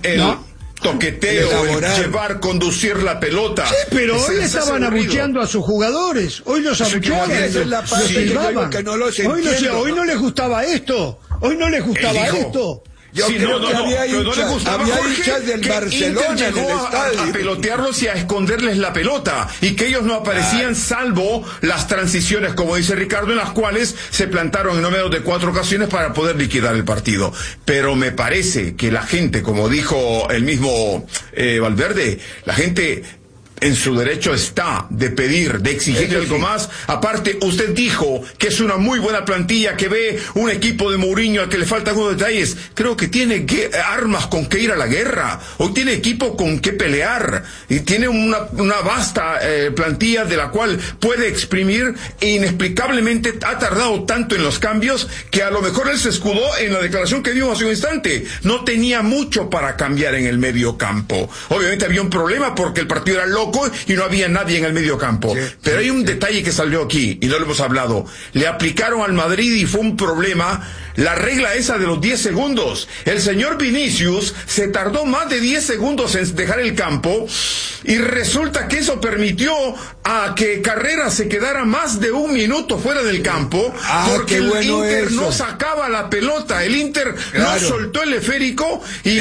el toqueteo, el llevar, conducir la pelota. Sí, pero hoy estaban abucheando a sus jugadores. Hoy los abucheaban, los silbaban. Hoy no les gustaba esto. Hoy no les gustaba esto. Yo creo que había hinchas del Barcelona en el estadio. A pelotearlos y a esconderles la pelota, y que ellos no aparecían salvo las transiciones, como dice Ricardo, en las cuales se plantaron en no menos de 4 ocasiones para poder liquidar el partido. Pero me parece que la gente, como dijo el mismo Valverde, la gente en su derecho está de pedir, de exigir algo más. Aparte, usted dijo que es una muy buena plantilla, que ve un equipo de Mourinho al que le faltan algunos detalles. Creo que tiene armas con que ir a la guerra. Hoy tiene equipo con que pelear. Y tiene una vasta plantilla de la cual puede exprimir, e inexplicablemente ha tardado tanto en los cambios que a lo mejor él se escudó en la declaración que dio hace un instante. No tenía mucho para cambiar en el medio campo. Obviamente había un problema porque el partido era loco y no había nadie en el medio campo. Pero hay un detalle que salió aquí y no lo hemos hablado. Le aplicaron al Madrid y fue un problema la regla esa de los 10 segundos. El señor Vinicius se tardó más de 10 segundos en dejar el campo, y resulta que eso permitió a que Carrera se quedara más de 1 minuto fuera del campo, porque el Inter no sacaba la pelota, el Inter no soltó el esférico y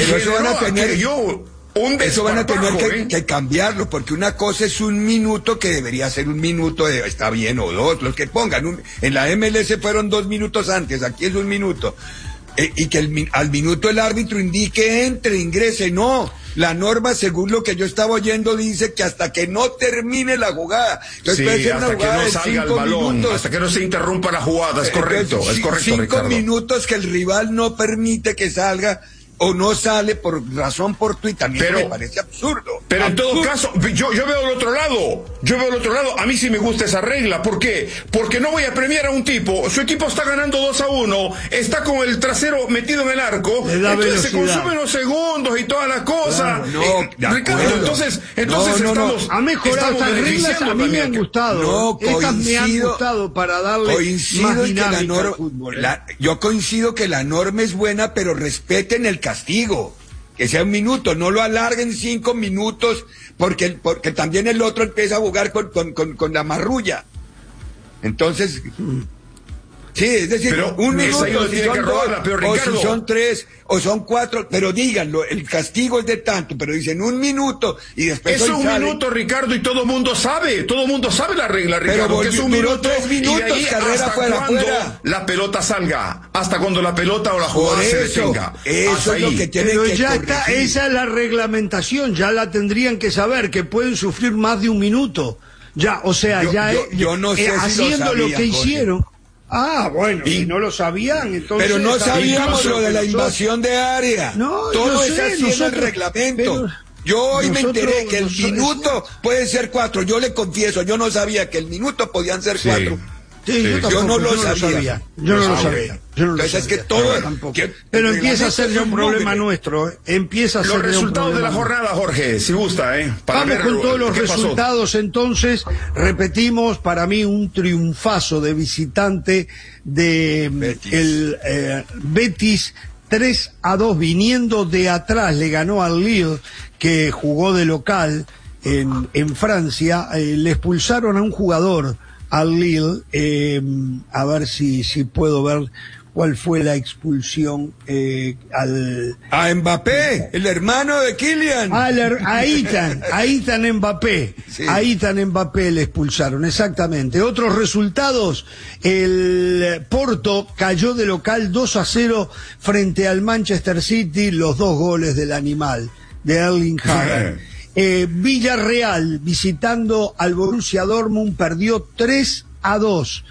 eso van a tener que cambiarlo, porque una cosa es 1 minuto, que debería ser 1 minuto, está bien, o 2, los que pongan. En la MLS fueron 2 minutos antes, aquí es 1 minuto. Y que al minuto el árbitro indique ingrese. No, la norma, según lo que yo estaba oyendo, dice que hasta que no termine la jugada. Entonces puede ser una jugada de 5 minutos. Hasta que no se interrumpa la jugada, es correcto, entonces, es correcto, 5 Ricardo. minutos que el rival no permite que salga, o no sale por razón fortuita, también me parece absurdo. Pero en todo caso, yo veo el otro lado, a mí sí me gusta esa regla. ¿Por qué? Porque no voy a premiar a un tipo, su equipo está ganando 2-1, está con el trasero metido en el arco, entonces se consumen los segundos y toda la cosa. Ricardo, entonces estamos... Ha mejorado estas reglas, a mí me han gustado. Estas me han gustado para darle más dinámica al fútbol. Yo coincido que la norma es buena, pero respeten el castigo, que sea 1 minuto, no lo alarguen 5 minutos, porque también el otro empieza a jugar con la marrulla. Entonces, sí, es decir, pero 1 minuto, si tiene son que robarla, 2, pero Ricardo, o si son 3, o son 4, pero díganlo, el castigo es de tanto, pero dicen 1 minuto, y después es 1 minuto, Ricardo, y todo el mundo sabe la regla, Ricardo, pero que es 1 minuto, 3 minutos, y de ahí Carrera fuera. La pelota salga, hasta cuando la pelota o la jugada se detenga. Eso es lo que tienen pero que ya corregir. está, esa es la reglamentación, ya la tendrían que saber, que pueden sufrir más de 1 minuto. Ya, o sea, yo no sé si haciendo lo que hicieron. Bueno, y no lo sabían, entonces... Pero no sabíamos lo de la invasión de área. No, todo es así en el reglamento. Yo hoy me enteré que el minuto puede ser 4. Yo le confieso, yo no sabía que el minuto podían ser 4. Sí, yo no lo sabía. Yo no lo sabía. Entonces es que todo tampoco. Pero empieza a ser ya un problema nuestro. Empieza a ser los resultados de la jornada, Jorge, si gusta, Vamos con todos los resultados, entonces. Repetimos, para mí un triunfazo de visitante de el Betis, 3-2, viniendo de atrás, le ganó al Lille, que jugó de local en Francia. Le expulsaron a un jugador al Lille, a ver si puedo ver cuál fue la expulsión a Mbappé, el hermano de Kylian. A Ethan Mbappé. Sí. A Ethan Mbappé le expulsaron, exactamente. Otros resultados: el Porto cayó de local 2-0 frente al Manchester City, los 2 goles del animal, de Erling Haaland. Villarreal, visitando al Borussia Dortmund, perdió 3-2.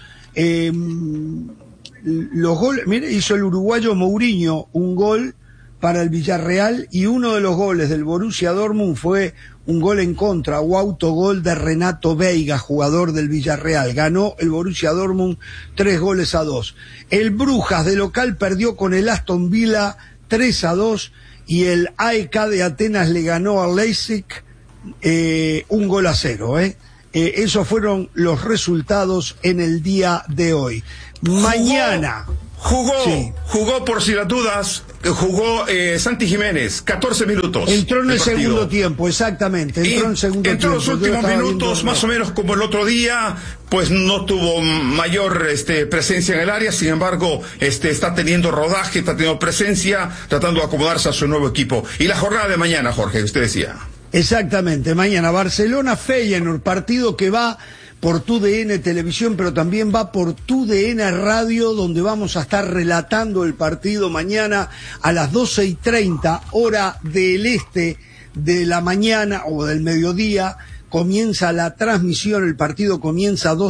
Los goles, mire, hizo el uruguayo Mourinho un gol para el Villarreal, y uno de los goles del Borussia Dortmund fue un gol en contra o autogol de Renato Veiga, jugador del Villarreal. Ganó el Borussia Dortmund 3-2. El Brujas de local perdió con el Aston Villa 3-2, y el AEK de Atenas le ganó al Leipzig 1-0. esos fueron los resultados en el día de hoy. Mañana... Jugó por si las dudas, jugó Santi Jiménez, 14 minutos. Entró en el segundo tiempo, exactamente. Entró en los últimos minutos, más o menos como el otro día, pues no tuvo mayor presencia en el área, sin embargo, está teniendo rodaje, está teniendo presencia, tratando de acomodarse a su nuevo equipo. Y la jornada de mañana, Jorge, usted decía. Exactamente, mañana Barcelona-Feyenoord, partido que va por TUDN Televisión, pero también va por TUDN Radio, donde vamos a estar relatando el partido mañana a las 12:30, hora del este de la mañana o del mediodía. Comienza la transmisión, el partido comienza a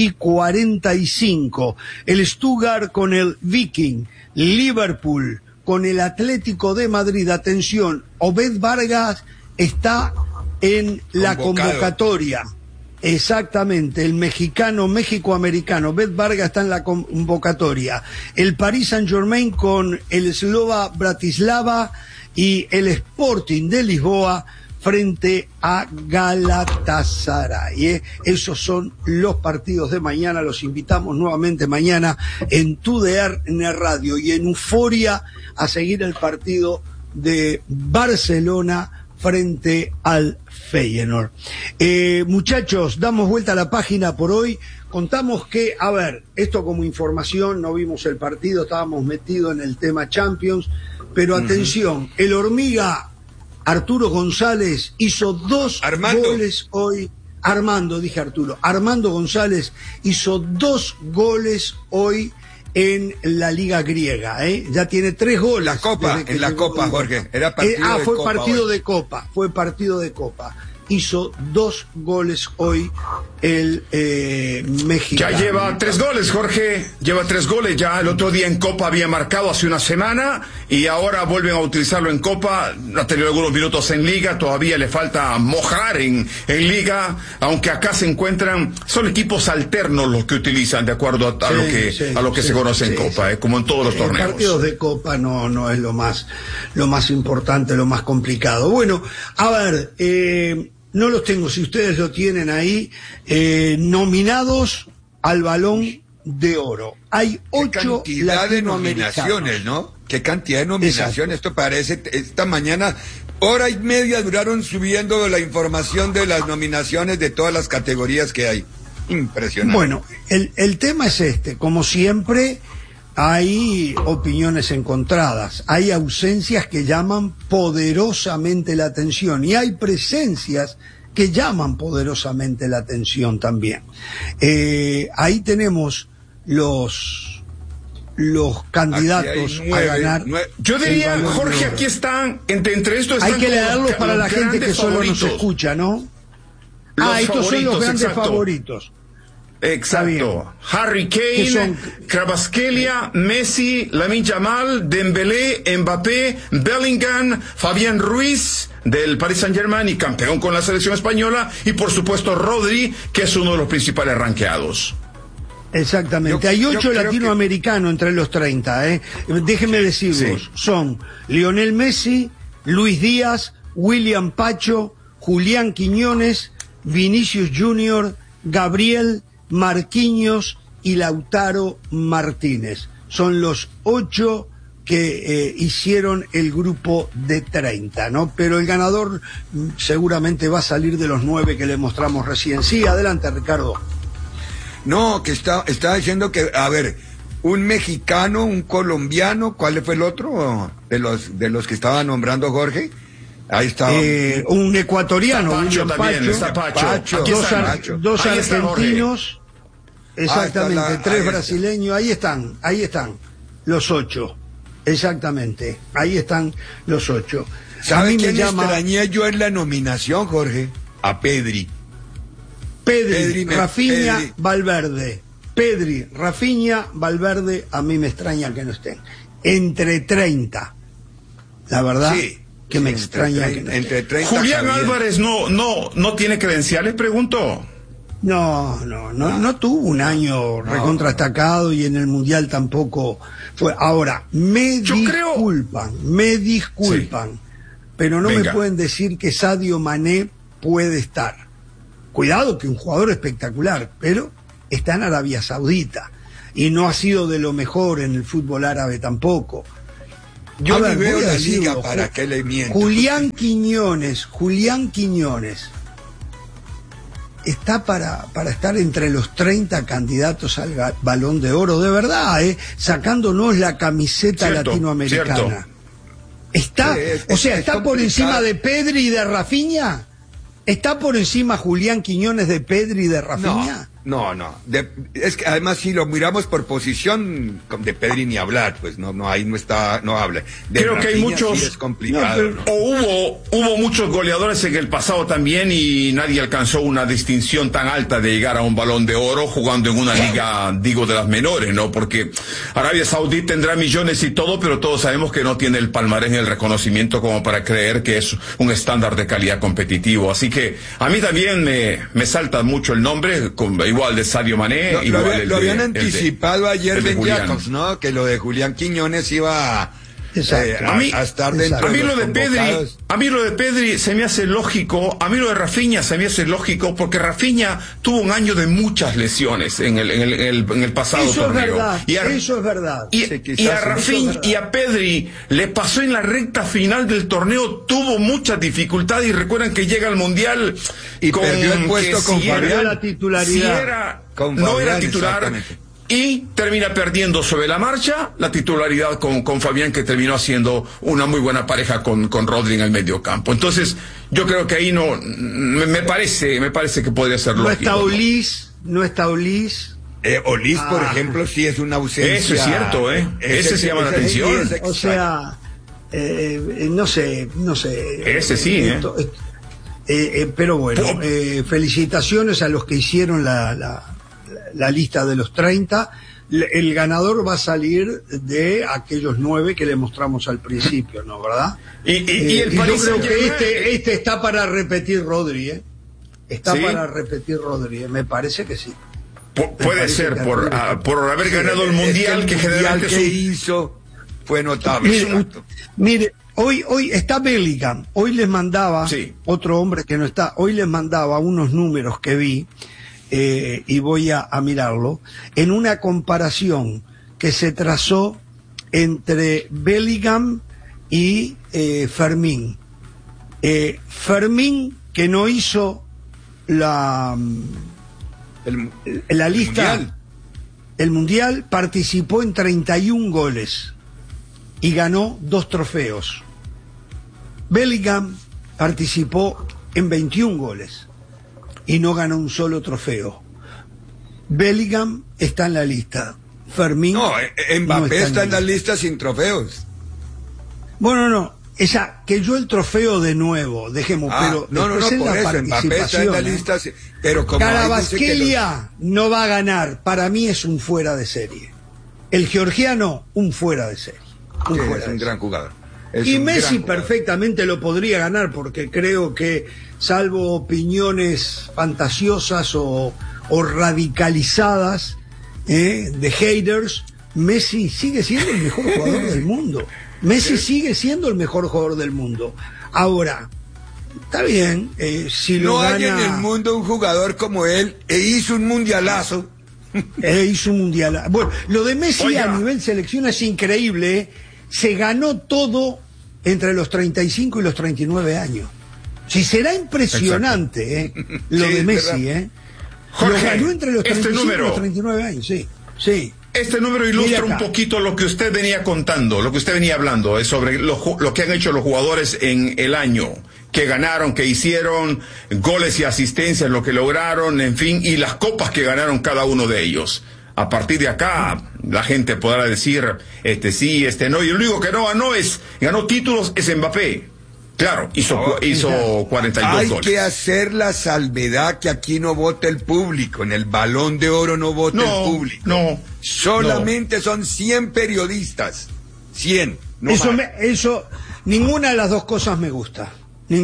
12:45. El Stuttgart con el Viking, Liverpool con el Atlético de Madrid. Atención, Obed Vargas está en la convocatoria. Exactamente, el México-americano, Obed Vargas está en la convocatoria. El Paris Saint-Germain con el Slovan Bratislava y el Sporting de Lisboa frente a Galatasaray. Esos son los partidos de mañana. Los invitamos nuevamente mañana en TUDN Radio y en Euforia a seguir el partido de Barcelona frente al Feyenoord. Muchachos, damos vuelta a la página por hoy. Contamos que, a ver, esto como información, no vimos el partido, estábamos metidos en el tema Champions, pero atención, el Hormiga Arturo González hizo dos goles hoy. Armando González hizo 2 goles hoy en la Liga griega, ya tiene 3 goles. En la Copa, Jorge, era partido de fue Copa partido hoy. de Copa, fue partido de Copa. Hizo 2 goles hoy el mexicano. Ya lleva 3 goles, Jorge, lleva 3 goles, ya el otro día en Copa había marcado hace una semana y ahora vuelven a utilizarlo en Copa, ha tenido algunos minutos en Liga, todavía le falta mojar en Liga, aunque acá se encuentran, son equipos alternos los que utilizan de acuerdo a lo que se conoce en Copa, como en todos los torneos. Partidos de Copa no es lo más importante, lo más complicado. Bueno, a ver, no los tengo, si ustedes lo tienen ahí, nominados al Balón de Oro. Hay 8 cantidad de nominaciones, ¿no? Qué cantidad de nominaciones. Exacto. Esto parece, esta mañana, hora y media duraron subiendo la información de las nominaciones de todas las categorías que hay. Impresionante. Bueno, el tema es como siempre, hay opiniones encontradas, hay ausencias que llaman poderosamente la atención y hay presencias que llaman poderosamente la atención también. Ahí tenemos los candidatos a ganar. Yo diría, Jorge, aquí están, entre estos están. Hay que leerlos para la gente que solo nos escucha, ¿no? Estos son los grandes favoritos. Exacto. Harry Kane, Kvaratskhelia, Messi, Lamine Yamal, Dembélé, Mbappé, Bellingham, Fabián Ruiz del Paris Saint-Germain y campeón con la selección española, y por supuesto Rodri, que es uno de los principales rankeados. Exactamente. Hay 8 latinoamericanos entre los 30, Déjenme decirlos. Son Lionel Messi, Luis Díaz, William Pacho, Julián Quiñones, Vinicius Junior, Gabriel, Marquinhos y Lautaro Martínez. Son los 8 que hicieron el grupo de 30, ¿no? Pero el ganador seguramente va a salir de los 9 que le mostramos recién. Sí, adelante, Ricardo. No, que está diciendo que, a ver, un mexicano, un colombiano, ¿cuál fue el otro de los que estaba nombrando Jorge? Ahí estaba. Un ecuatoriano, Pacho también, Pacho. Dos argentinos. Exactamente, 3 brasileños, ahí están, los 8, exactamente, ahí están los 8. ¿Sabe quién extrañé yo en la nominación, Jorge? A Pedri, Rafinha, Valverde. Pedri, Rafinha, Valverde, a mí me extraña que no estén. Entre 30, la verdad. Sí. Que me extraña que no entre 30. Julián Álvarez no tiene credenciales, pregunto. No tuvo un año recontrastacado y en el Mundial tampoco fue. Ahora, me disculpan, pero no me pueden decir que Sadio Mané puede estar. Cuidado que un jugador espectacular, pero está en Arabia Saudita y no ha sido de lo mejor en el fútbol árabe tampoco. Yo no veo la liga, ¿para qué le miento? Julián Quiñones está para estar entre los 30 candidatos al Balón de Oro, de verdad, sacándonos la camiseta latinoamericana. Cierto. Está, está por encima de Pedri y de Rafinha. ¿Está por encima Julián Quiñones de Pedri y de Rafinha? No. Es que además si lo miramos por posición, de Pedri ni hablar, pues no ahí no habla. Creo que hay muchos, sí es complicado. Hubo muchos goleadores en el pasado también y nadie alcanzó una distinción tan alta de llegar a un Balón de Oro jugando en una liga, digo, de las menores, ¿no? Porque Arabia Saudí tendrá millones y todo, pero todos sabemos que no tiene el palmarés ni el reconocimiento como para creer que es un estándar de calidad competitivo. Así que a mí también me salta mucho el nombre, igual de Sadio Mané. Lo habían anticipado ayer Ben Jacobs, ¿no? Que lo de Julián Quiñones iba a estar dentro de los convocados. A mí lo de Pedri se me hace lógico, a mí lo de Rafinha se me hace lógico, porque Rafinha tuvo un año de muchas lesiones en el pasado torneo. Eso es verdad. Y a Rafinha y a Pedri le pasó en la recta final del torneo, tuvo muchas dificultades, y recuerdan que llega al Mundial y perdió el puesto con Fabián. La titularidad. No era titular. Y termina perdiendo sobre la marcha la titularidad con Fabián, que terminó haciendo una muy buena pareja con Rodri en el medio campo. Entonces, yo creo que ahí me parece que podría ser lógico. No está Ulis. Ulis, por ejemplo, sí es una ausencia. Eso es cierto, ese se llama la atención. O sea, no sé. Ese sí, pero bueno, felicitaciones a los que hicieron la lista de los 30. El ganador va a salir de aquellos 9 que le mostramos al principio, ¿no? ¿Verdad? Y el yo creo que este está para repetir Rodri, Está para repetir Rodri, me parece que sí. Puede ser, por haber ganado el Mundial, que generalmente que hizo fue notable. Mire, hoy está Bellingham. Hoy les mandaba, otro hombre que no está, hoy les mandaba unos números que vi, y voy a mirarlo, en una comparación que se trazó entre Bellingham y Fermín. Fermín, que no hizo la lista, el mundial, participó en 31 goles y ganó 2 trofeos. Bellingham participó en 21 goles y no ganó un solo trofeo. Bellingham está en la lista. Fermín Mbappé está en la lista sin trofeos. Bueno, no. Esa, que yo el trofeo de nuevo, dejemos, pero por eso, Mbappé está en la lista, pero como Kvaratskhelia no va a ganar, para mí es un fuera de serie. El georgiano, un fuera de serie. Es un gran jugador. Y Messi perfectamente lo podría ganar, porque creo que, salvo opiniones fantasiosas o radicalizadas de haters, Messi sigue siendo el mejor jugador del mundo. Messi sigue siendo el mejor jugador del mundo. Ahora, está bien, si lo gana... No hay en el mundo un jugador como él, hizo un mundialazo. Bueno, lo de Messi a nivel selección es increíble, se ganó todo entre los 35 y los 39 años. Si será impresionante, lo de Messi, Jorge, lo ganó entre los 35 y los 39 años, sí. Este número ilustra un poquito lo que usted venía contando, lo que usted venía hablando, sobre lo que han hecho los jugadores en el año, que ganaron, que hicieron, goles y asistencias, lo que lograron, en fin, y las copas que ganaron cada uno de ellos. A partir de acá, la gente podrá decir, sí, no, y el único que no ganó títulos es Mbappé. Claro, hizo 42 goles. Hay que hacer la salvedad que aquí no vota el público, en el Balón de Oro no vota el público. Solamente son 100 periodistas. 100. Ninguna de las dos cosas me gusta.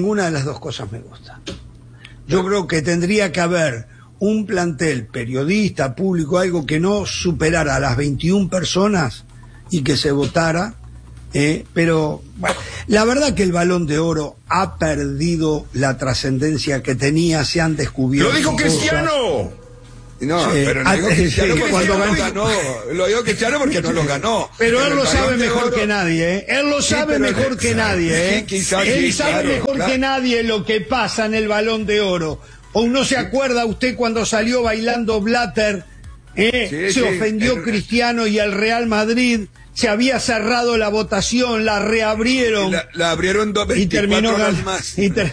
Yo creo que tendría que haber un plantel, periodista, público, algo que no superara a las 21 personas y que se votara Pero bueno, la verdad que el Balón de Oro ha perdido la trascendencia que tenía, se han descubierto. ¡Lo dijo cosas. Cristiano! No, pero no digo Cristiano porque no lo ganó. Lo digo Cristiano porque no lo ganó. Pero él lo sabe mejor que nadie, Él lo sabe mejor que nadie, Él sabe mejor que nadie lo que pasa en el Balón de Oro. ¿O no se acuerda usted cuando salió bailando Blatter? Se ofendió Cristiano y el Real Madrid se había cerrado la votación, la reabrieron. La abrieron 24 horas más.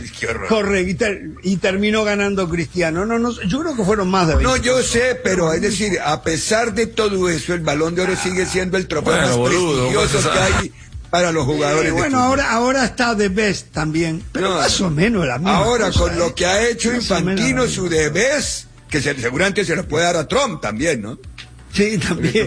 Y terminó ganando Cristiano. No, yo creo que fueron más de 20. No, yo sé, pero es decir, a pesar de todo eso, el Balón de Oro sigue siendo el trofeo más prestigioso que hay para los jugadores. Bueno, ahora está The Best también, pero más o menos la misma. Ahora, cosa, con lo que ha hecho Infantino, su The Best, que seguramente se lo puede dar a Trump también, ¿no? Sí, también.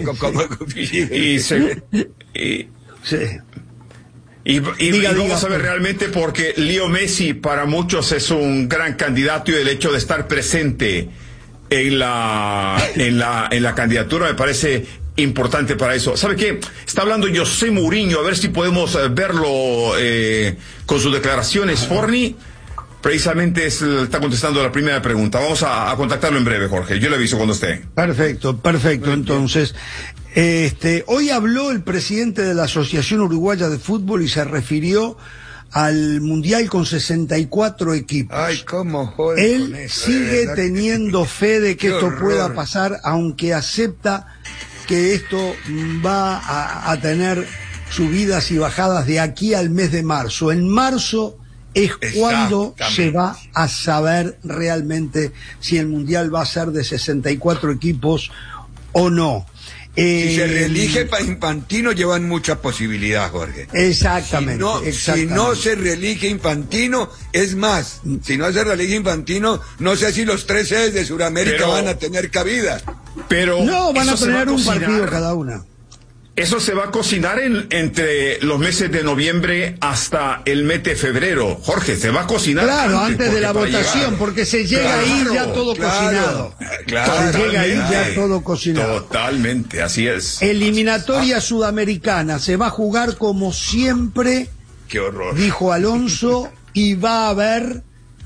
Y vamos a ver realmente, porque Leo Messi para muchos es un gran candidato, y el hecho de estar presente en la candidatura me parece importante para eso. ¿Sabe qué? Está hablando José Mourinho, a ver si podemos verlo con sus declaraciones. Forni precisamente está contestando la primera pregunta. Vamos a contactarlo en breve, Jorge. Yo le aviso cuando esté. Perfecto. Entonces, hoy habló el presidente de la Asociación Uruguaya de Fútbol y se refirió al Mundial con 64 equipos. Ay, cómo joder. Él sigue teniendo fe de que esto pueda pasar, aunque acepta que esto va a tener subidas y bajadas de aquí al mes de marzo. En marzo es cuando se va a saber realmente si el Mundial va a ser de 64 equipos o no. Si se reelige para Infantino, llevan mucha posibilidad, Jorge. Exactamente. Si no se reelige Infantino, es más, si no se reelige Infantino, no sé si los 3 sedes de Sudamérica van a tener cabida. Pero no, van a tener un partido cada una. Eso se va a cocinar entre los meses de noviembre hasta el mes de febrero. Jorge, se va a cocinar. Claro, antes de la votación, porque se llega ahí ya todo cocinado. Claro. Se llega ahí ya todo cocinado. Totalmente, así es. Eliminatoria sudamericana, se va a jugar como siempre. Qué horror. Dijo Alonso, y va a haber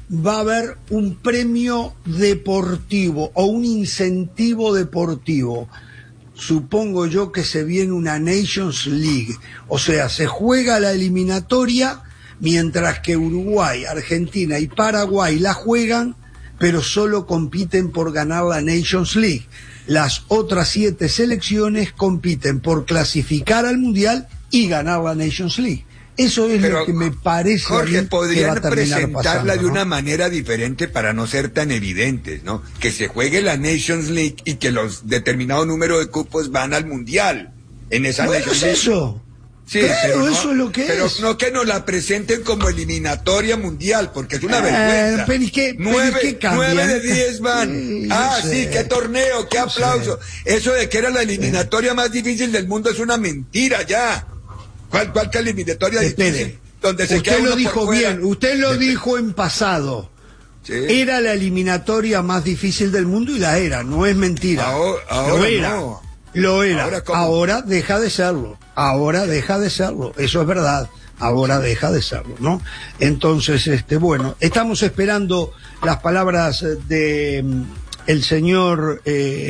un premio deportivo o un incentivo deportivo. Supongo yo que se viene una Nations League, o sea, se juega la eliminatoria mientras que Uruguay, Argentina y Paraguay la juegan, pero solo compiten por ganar la Nations League. Las otras 7 selecciones compiten por clasificar al Mundial y ganar la Nations League. Eso es lo que me parece. Jorge, podrían que va a presentarla pasando, de una manera diferente para no ser tan evidentes, ¿no? Que se juegue la Nations League y que los determinado número de cupos van al Mundial. En esa Nations League. Eso. Sí, pero eso es lo que pero es. Pero no que nos la presenten como eliminatoria mundial, porque es una vergüenza. Pero ¿qué 9 de 10 van. Sí, qué torneo, qué aplauso. Eso de que era la eliminatoria más difícil del mundo es una mentira ya. ¿Cuál eliminatoria difícil? Donde se usted lo dijo bien, usted lo dijo en pasado. Sí. Era la eliminatoria más difícil del mundo y la era, no es mentira. Ahora lo era. Ahora deja de serlo. Eso es verdad. Ahora deja de serlo, ¿no? Entonces, bueno, estamos esperando las palabras de el señor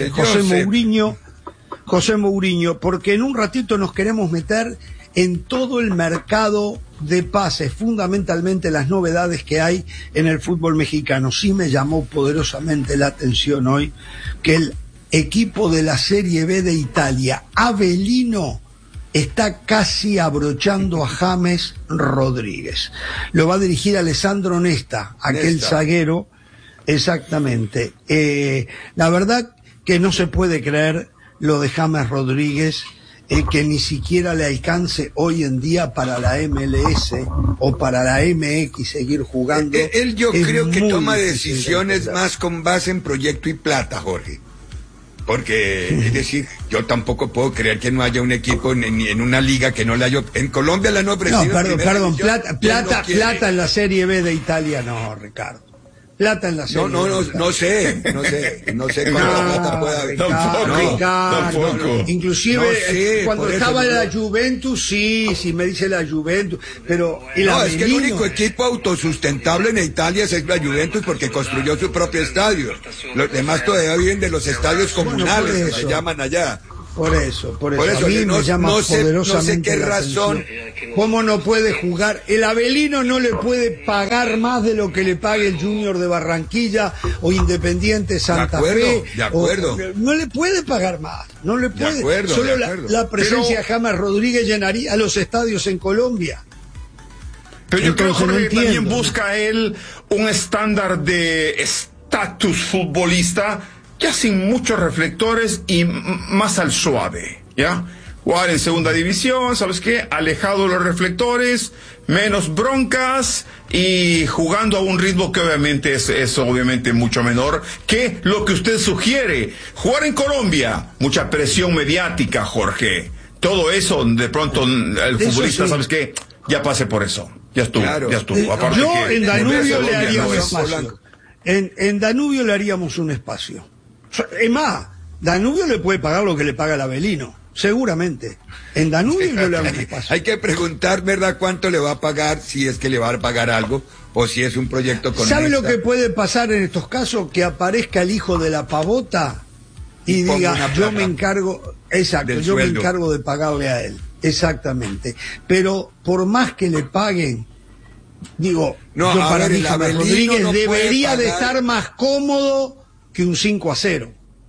José Mourinho, porque en un ratito nos queremos meter en todo el mercado de pases, fundamentalmente las novedades que hay en el fútbol mexicano. Sí me llamó poderosamente la atención hoy que el equipo de la Serie B de Italia, Avellino, está casi abrochando a James Rodríguez. Lo va a dirigir Alessandro Nesta, aquel zaguero, exactamente. La verdad que no se puede creer lo de James Rodríguez, que ni siquiera le alcance hoy en día para la MLS o para la MX seguir jugando. Él yo creo que toma decisiones más con base en proyecto y plata, Jorge. Porque, es decir, yo tampoco puedo creer que no haya un equipo en una liga que no la haya... En Colombia la han ofrecido... No, perdón, plata en la Serie B de Italia no, Ricardo. plata en la serie. No sé cuánta plata puede haber. Tampoco. Inclusive cuando estaba en la Juventus, sí, me dice la Juventus, pero es que el único equipo autosustentable en Italia es la Juventus porque construyó su propio estadio. Los demás todavía viven de los estadios comunales, que se llaman allá. Por eso a mí me llama poderosamente qué razón. ¿Cómo no puede jugar? El Avelino no le puede pagar más de lo que le pague el Junior de Barranquilla o Independiente Santa Fe. De acuerdo. No le puede pagar más. No le puede. Solo la presencia de James Rodríguez llenaría los estadios en Colombia. Pero yo creo que también busca él un estándar de estatus futbolista ya sin muchos reflectores y más al suave, ¿ya? Jugar en segunda división, ¿sabes qué? Alejado de los reflectores, menos broncas y jugando a un ritmo que obviamente es obviamente mucho menor que lo que usted sugiere. Jugar en Colombia, mucha presión mediática, Jorge. Todo eso, de pronto, el futbolista, ¿sabes qué? Ya pasé por eso. Ya estuvo, claro. Ya estuvo. Aparte yo que en Danubio le haría un espacio. En Danubio le haríamos un espacio. Es más, Danubio le puede pagar lo que le paga el Avelino, seguramente. En Danubio no le hago un espacio. Hay que preguntar, ¿verdad?, cuánto le va a pagar, si es que le va a pagar algo, o si es un proyecto con ¿Sabe lo que puede pasar en estos casos? Que aparezca el hijo de la pavota y diga, yo me encargo, yo me encargo de pagarle a él. Exactamente. Pero por más que le paguen, digo, para mí James Rodríguez debería de estar más cómodo que un 5-0.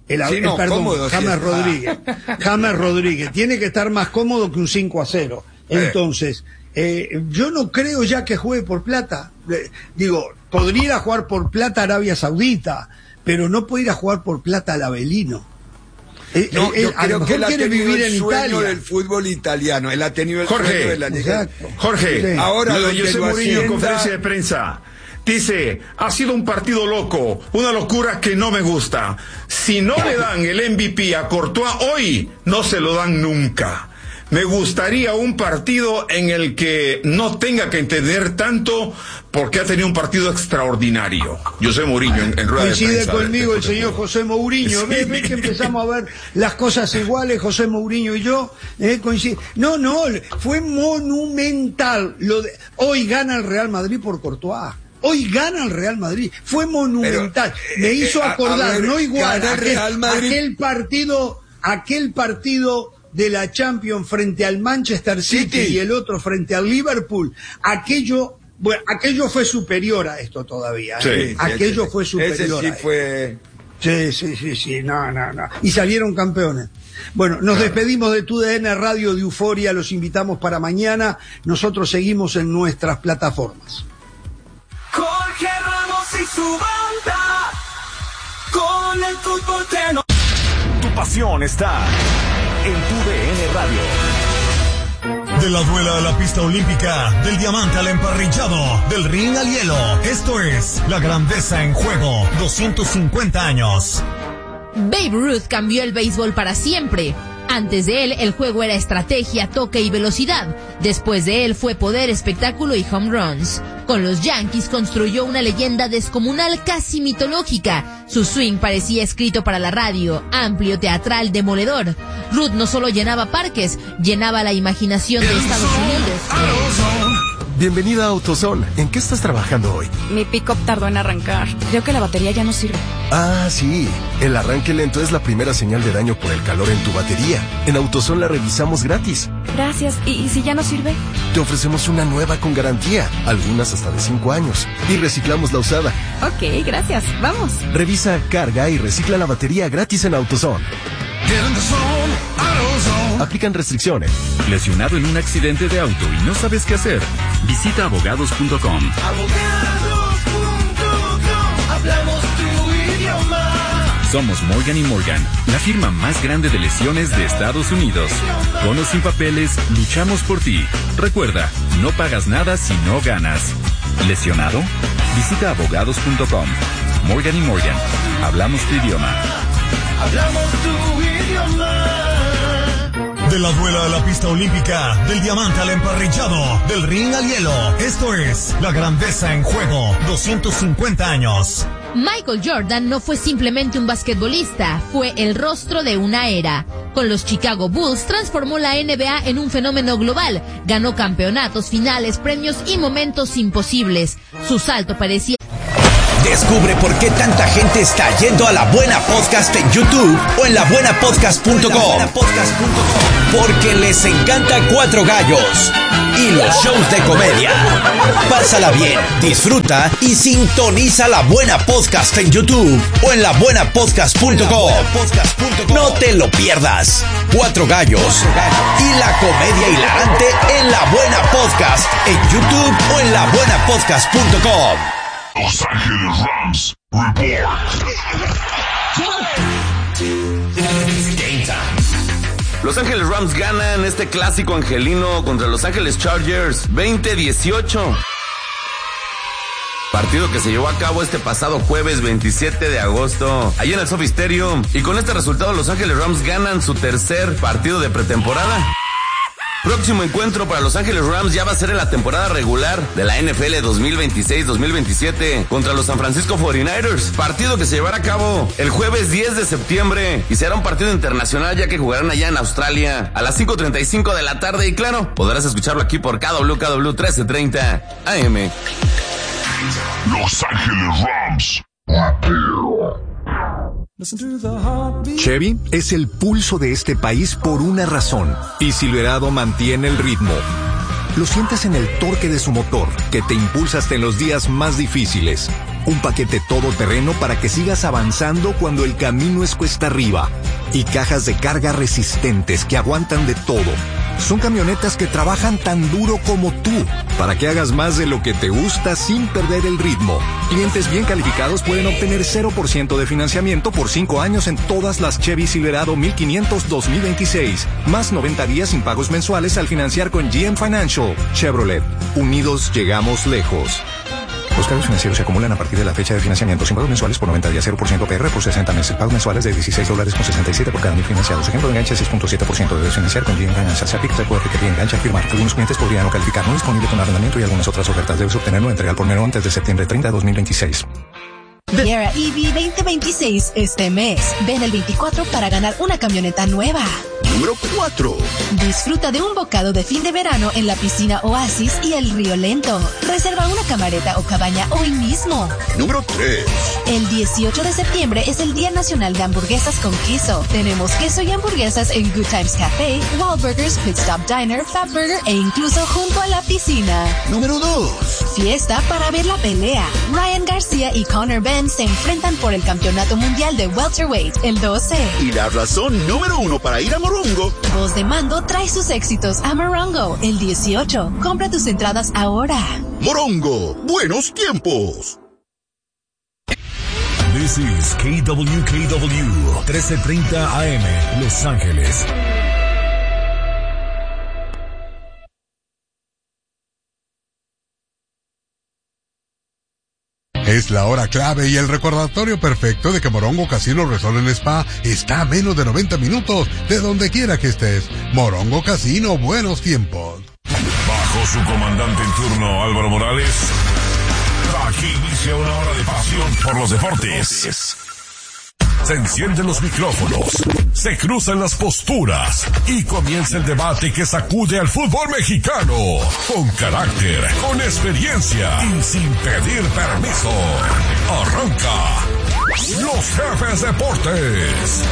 James Rodríguez tiene que estar más cómodo que un 5-0. Entonces, yo no creo ya que juegue por plata. Podría ir a jugar por plata a Arabia Saudita, pero no puede ir a jugar por plata al Avelino. Yo creo que él ha tenido el sueño del fútbol italiano. Él ha tenido el sueño de la liga. Jorge, ahora José Mourinho en conferencia de prensa dice, ha sido un partido loco, una locura que no me gusta. Si no le dan el MVP a Courtois hoy, no se lo dan nunca. Me gustaría un partido en el que no tenga que entender tanto porque ha tenido un partido extraordinario. José Mourinho en rueda de prensa. Coincide conmigo el señor José Mourinho. Sí. ¿Ve que empezamos a ver las cosas iguales, José Mourinho y yo? Coincide. No, fue monumental. Hoy gana el Real Madrid por Courtois. Hoy gana el Real Madrid. Fue monumental. Me hizo acordar, no igual, aquel partido de la Champions frente al Manchester City y el otro frente al Liverpool. Aquello fue superior a esto todavía. Aquello fue superior. Ese sí fue. Sí. No. Y salieron campeones. Bueno, nos despedimos de TUDN Radio de Euforia. Los invitamos para mañana. Nosotros seguimos en nuestras plataformas. Jorge Ramos y su banda con el fútbol pleno. Tu pasión está en TUDN Radio. De la duela a la pista olímpica, del diamante al emparrillado, del ring al hielo. Esto es La Grandeza en Juego, 250 años. Babe Ruth cambió el béisbol para siempre. Antes de él, el juego era estrategia, toque y velocidad. Después de él fue poder, espectáculo y home runs. Con los Yankees construyó una leyenda descomunal, casi mitológica. Su swing parecía escrito para la radio, amplio, teatral, demoledor. Ruth no solo llenaba parques, llenaba la imaginación de Estados Unidos. Bienvenida a AutoZone. ¿En qué estás trabajando hoy? Mi pick-up tardó en arrancar. Creo que la batería ya no sirve. Ah, sí. El arranque lento es la primera señal de daño por el calor en tu batería. En AutoZone la revisamos gratis. Gracias. ¿Y si ya no sirve? Te ofrecemos una nueva con garantía, algunas hasta de 5 años. Y reciclamos la usada. Ok, gracias. Vamos. Revisa, carga y recicla la batería gratis en AutoZone. Aplican restricciones. ¿Lesionado en un accidente de auto y no sabes qué hacer? Visita abogados.com. Hablamos tu idioma. Somos Morgan & Morgan, la firma más grande de lesiones de Estados Unidos. Con o sin papeles, luchamos por ti. Recuerda, no pagas nada si no ganas. ¿Lesionado? Visita abogados.com. Morgan & Morgan. Hablamos tu idioma. Hablamos tu idioma. De la duela a la pista olímpica, del diamante al emparrillado, del ring al hielo. Esto es La Grandeza en Juego, 250 años. Michael Jordan no fue simplemente un basquetbolista, fue el rostro de una era. Con los Chicago Bulls transformó la NBA en un fenómeno global, ganó campeonatos, finales, premios y momentos imposibles. Su salto parecía... Descubre por qué tanta gente está yendo a La Buena Podcast en YouTube o en labuenapodcast.com. Porque les encanta Cuatro Gallos y los shows de comedia. Pásala bien, disfruta y sintoniza La Buena Podcast en YouTube o en labuenapodcast.com. No te lo pierdas. Cuatro Gallos y la comedia hilarante en La Buena Podcast en YouTube o en labuenapodcast.com. Los Ángeles Rams Report. Los Ángeles Rams ganan este clásico angelino contra Los Ángeles Chargers 20-18. Partido que se llevó a cabo este pasado jueves 27 de agosto, allá en el Sophie Stadium. Y con este resultado Los Ángeles Rams ganan su tercer partido de pretemporada. Próximo encuentro para Los Ángeles Rams ya va a ser en la temporada regular de la NFL 2026-2027 contra los San Francisco 49ers. Partido que se llevará a cabo el jueves 10 de septiembre y será un partido internacional ya que jugarán allá en Australia a las 5:35 de la tarde y claro, podrás escucharlo aquí por KW 1330 AM. Los Ángeles Rams. Chevy es el pulso de este país por una razón, y Silverado mantiene el ritmo. Lo sientes en el torque de su motor, que te impulsa hasta en los días más difíciles. Un paquete todoterreno para que sigas avanzando cuando el camino es cuesta arriba. Y cajas de carga resistentes que aguantan de todo. Son camionetas que trabajan tan duro como tú, para que hagas más de lo que te gusta sin perder el ritmo. Clientes bien calificados pueden obtener 0% de financiamiento por 5 años en todas las Chevy Silverado 1500 2026, más 90 días sin pagos mensuales al financiar con GM Financial. Chevrolet, unidos llegamos lejos. Los cargos financieros se acumulan a partir de la fecha de financiamiento sin pagos mensuales por 90 días, 0% APR por 60 meses. Pagos mensuales de $16.67 por cada año financiado. Ejemplo de enganche 6.7%. Debes financiar con GM Financial. Se aplica recuerda que engancha al firmar. Algunos clientes podrían no calificar. No disponible con arrendamiento y algunas otras ofertas. Debes obtenerlo entrega al por menor antes de septiembre 30 de 2026. Riviera EV 2026 este mes. Ven el 24 para ganar una camioneta nueva. Número 4. Disfruta de un bocado de fin de verano en la piscina Oasis y el Río Lento. Reserva una camareta o cabaña hoy mismo. Número 3. El 18 de septiembre es el Día Nacional de Hamburguesas con Queso. Tenemos queso y hamburguesas en Good Times Café, Wahlburgers, Pit Stop Diner, Fat Burger e incluso junto a la piscina. Número 2. Fiesta para ver la pelea. Ryan García y Conor Benn se enfrentan por el Campeonato Mundial de Welterweight el 12. Y la razón número 1 para ir a Morongo. Voz de Mando trae sus éxitos a Morongo el 18. Compra tus entradas ahora. Morongo, buenos tiempos. This is KWKW 1330 AM, Los Ángeles. Es la hora clave y el recordatorio perfecto de que Morongo Casino Resort and Spa está a menos de 90 minutos de donde quiera que estés. Morongo Casino, buenos tiempos. Bajo su comandante en turno, Álvaro Morales, aquí inicia una hora de pasión por los deportes. Se encienden los micrófonos, se cruzan las posturas y comienza el debate que sacude al fútbol mexicano. Con carácter, con experiencia y sin pedir permiso. Arranca Los Jefes Deportes.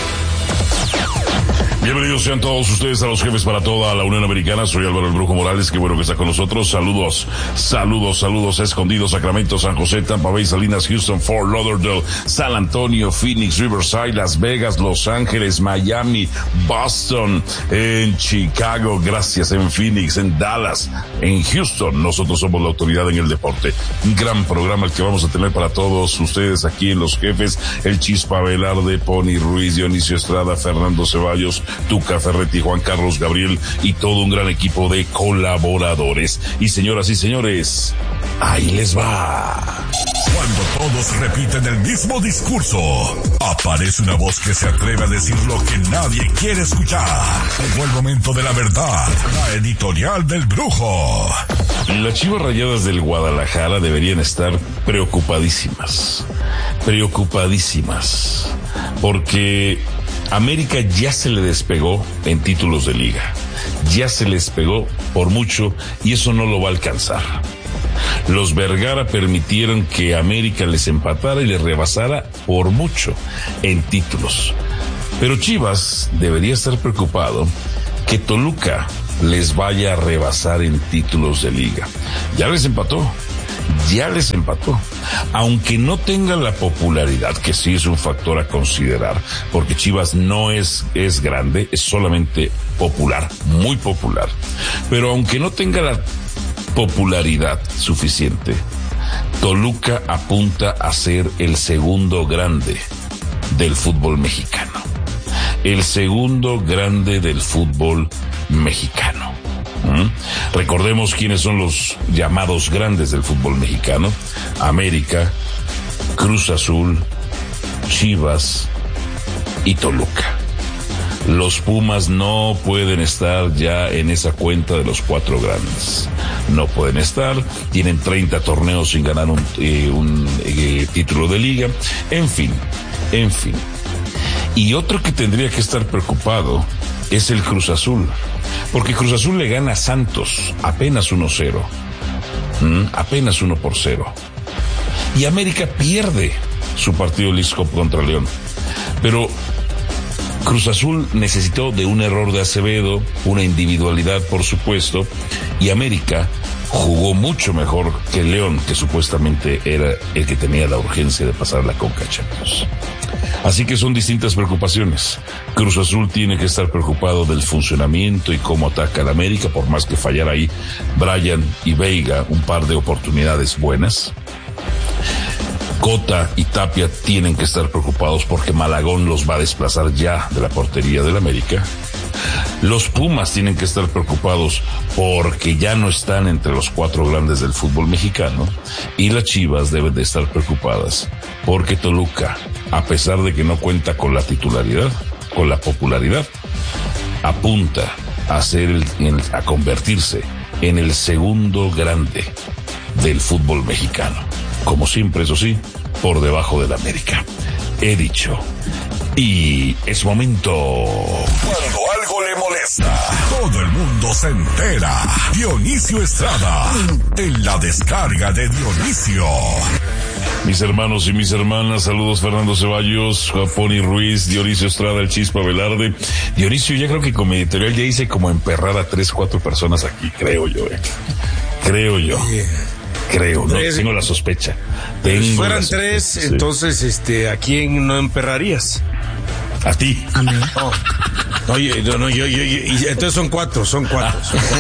Bienvenidos sean todos ustedes a Los Jefes para toda la Unión Americana. Soy Álvaro el Brujo Morales, qué bueno que está con nosotros. Saludos a Escondido, Sacramento, San José, Tampa Bay, Salinas, Houston, Fort Lauderdale, San Antonio, Phoenix, Riverside, Las Vegas, Los Ángeles, Miami, Boston, en Chicago, gracias, en Phoenix, en Dallas, en Houston. Nosotros somos la autoridad en el deporte. Un gran programa el que vamos a tener para todos ustedes aquí en Los Jefes. El Chispa Velarde, Pony Ruiz, Dionisio Estrada, Fernando Ceballos, Tuca Ferretti, Juan Carlos Gabriel y todo un gran equipo de colaboradores. Y señoras y señores, ahí les va. Cuando todos repiten el mismo discurso, aparece una voz que se atreve a decir lo que nadie quiere escuchar. Llegó el momento de la verdad, la editorial del Brujo. Las Chivas Rayadas del Guadalajara deberían estar preocupadísimas, porque América ya se le despegó en títulos de liga, ya se les pegó por mucho y eso no lo va a alcanzar. Los Vergara permitieron que América les empatara y les rebasara por mucho en títulos. Pero Chivas debería estar preocupado que Toluca les vaya a rebasar en títulos de liga. Ya les empató. Aunque no tenga la popularidad, que sí es un factor a considerar, porque Chivas no es grande, es solamente popular, muy popular. Pero aunque no tenga la popularidad suficiente, Toluca apunta a ser el segundo grande del fútbol mexicano. El segundo grande del fútbol mexicano. Recordemos quiénes son los llamados grandes del fútbol mexicano: América, Cruz Azul, Chivas y Toluca. Los Pumas no pueden estar ya en esa cuenta de los 4 grandes. No pueden estar, tienen 30 torneos sin ganar un título de liga. En fin. Y otro que tendría que estar preocupado es el Cruz Azul, porque Cruz Azul le gana a Santos apenas 1-0, apenas 1-0. Y América pierde su partido de Leagues Cup contra León. Pero Cruz Azul necesitó de un error de Acevedo, una individualidad por supuesto, y América jugó mucho mejor que León, que supuestamente era el que tenía la urgencia de pasar la Conca Champions. Así que son distintas preocupaciones. Cruz Azul tiene que estar preocupado del funcionamiento y cómo ataca al América, por más que fallara ahí Brian y Veiga un par de oportunidades buenas. Cota y Tapia tienen que estar preocupados porque Malagón los va a desplazar ya de la portería del América. Los Pumas tienen que estar preocupados porque ya no están entre los 4 grandes del fútbol mexicano. Y las Chivas deben de estar preocupadas porque Toluca, a pesar de que no cuenta con la titularidad, con la popularidad, apunta a convertirse en el segundo grande del fútbol mexicano. Como siempre, eso sí, por debajo del América. He dicho. Y es momento. Cuando algo le molesta, todo el mundo se entera. Dionisio Estrada, en la descarga de Dionisio. Mis hermanos y mis hermanas, saludos Fernando Ceballos, Pony Ruiz, Dionisio Estrada, el Chispa Velarde. Dionisio, ya creo que con mi editorial ya hice como emperrar a 3-4 personas aquí, creo yo. Creo, no, tengo la sospecha. Si fueran 3, entonces, ¿a quién no emperrarías? A ti. A mí. No, yo, entonces son 4. Son 4.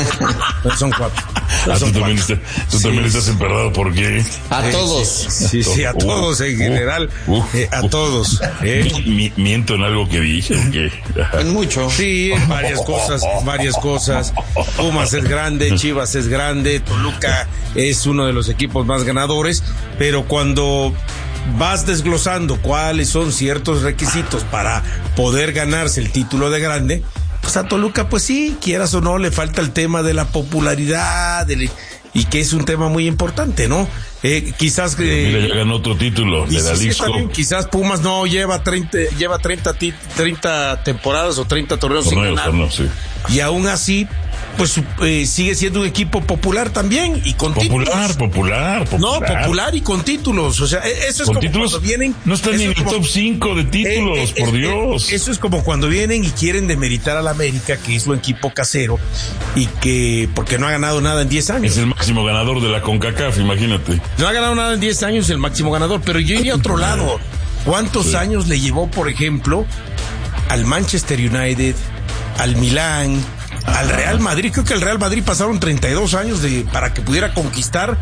Tú también estás emperrado, ¿por qué? A todos. Sí, a todos en general. A todos. ¿Miento en algo que dije o qué? En mucho. Sí, en varias cosas. Pumas es grande, Chivas es grande, Toluca es uno de los equipos más ganadores, pero cuando vas desglosando cuáles son ciertos requisitos para poder ganarse el título de grande, pues a Toluca, pues sí, quieras o no, le falta el tema de la popularidad, y que es un tema muy importante, ¿no? Quizás mira, ya ganó otro título de la Leagues Cup. Quizás Pumas no lleva 30 temporadas o 30 torneos sin ganar. Sí. Y aún así, pues sigue siendo un equipo popular también y con títulos. Popular. No, popular y con títulos. O sea, eso es con como títulos, cuando vienen. No están ni en el top 5 de títulos, por Dios. Eso es como cuando vienen y quieren demeritar al América, que es un equipo casero y que, porque no ha ganado nada en 10 años. Es el máximo ganador de la CONCACAF, imagínate. No ha ganado nada en 10 años, el máximo ganador, pero yo iría a otro lado. ¿Cuántos años le llevó, por ejemplo, al Manchester United, al Milán, al Real Madrid? Creo que el Real Madrid pasaron 32 años para que pudiera conquistar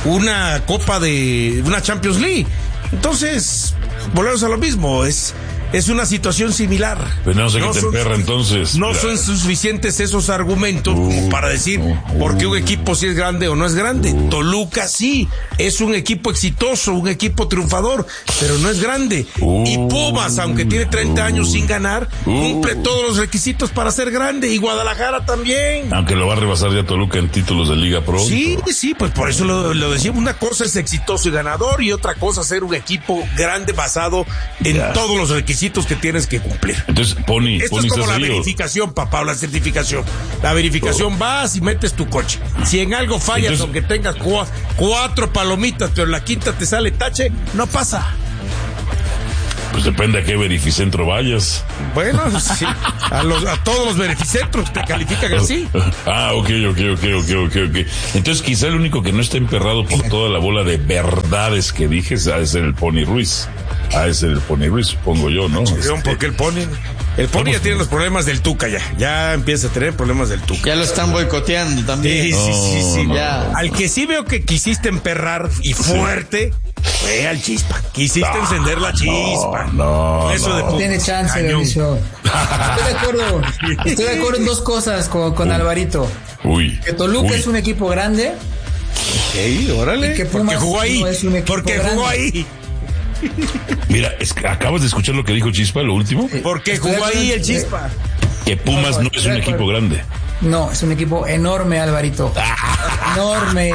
una Champions League. Entonces, volvemos a lo mismo, es es una situación similar. Pero no sé qué te emperra entonces. No son suficientes esos argumentos como para decir por qué un equipo sí es grande o no es grande. Toluca sí, es un equipo exitoso, un equipo triunfador, pero no es grande. Y Pumas, aunque tiene 30 años sin ganar, cumple todos los requisitos para ser grande. Y Guadalajara también. Aunque lo va a rebasar ya Toluca en títulos de Liga Pro. Sí, pues por eso lo decíamos. Una cosa es exitoso y ganador y otra cosa ser un equipo grande basado en todos los requisitos que tienes que cumplir. Entonces, Pony, esto es como la verificación, papá, o la certificación. La verificación vas y metes tu coche. Si en algo fallas, aunque tengas 4 palomitas, pero la quinta te sale tache, no pasa. Pues depende a qué verificentro vayas. Bueno, sí, a todos los verificentros te califican así. Ok. Entonces quizá el único que no está emperrado por toda la bola de verdades que dije ha de ser el Pony Ruiz. Supongo yo, ¿no? Porque el Pony ya tiene los problemas del Tuca, ya empieza a tener problemas del Tuca. Ya lo están boicoteando también. Sí. Ya. Al que sí veo que quisiste emperrar y fuerte fue al Chispa. Quisiste encender la chispa. No tiene chance de emisión. Estoy de acuerdo en dos cosas con Alvarito. Que Toluca es un equipo grande. Órale. Y que Pumas jugó ahí. No es un equipo jugó ahí. Mira, es que acabas de escuchar lo que dijo Chispa, lo último. Porque jugó ahí el Chispa. Que Pumas no es un equipo grande. No, es un equipo enorme, Alvarito. Enorme.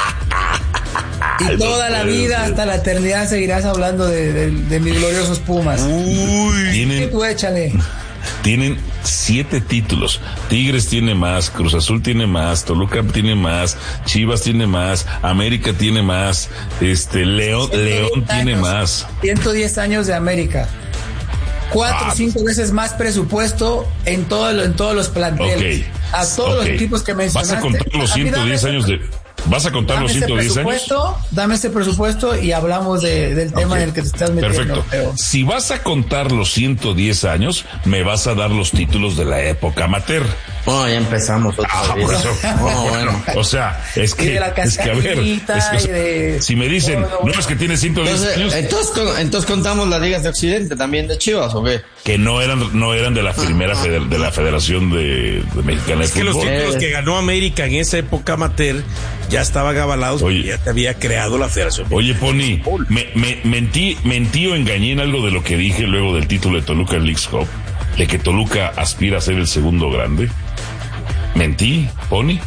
Y toda la vida, hasta la eternidad, seguirás hablando de mis gloriosos Pumas. Tú échale. Tienen 7 títulos. Tigres tiene más, Cruz Azul tiene más, Toluca tiene más, Chivas tiene más, América tiene más, León tiene más. 110 años de América. 4 o 5 veces más presupuesto en todos los planteles. A todos los equipos que mencionaste. ¿Vas a contar los 110 años de... ¿Vas a contar los 110 años? Dame ese presupuesto y hablamos del tema en el que te estás metiendo. Perfecto. Si vas a contar los 110 años, me vas a dar los títulos de la época amateur. Ya empezamos otra vez. Por eso. Bueno. O sea, es que a ver, si me dicen, no es que tiene 110 años. Entonces contamos las ligas de Occidente también de Chivas, ¿o qué? Que no eran de la primera de la Federación de Mexicana de Fútbol. Es que los títulos que ganó América en esa época amateur ya estaban avalados porque ya te había creado la Federación. Oye, Pony, mentí o engañé en algo de lo que dije luego del título de Toluca Leagues Cup, de que Toluca aspira a ser el segundo grande. ¿Mentí, Pony?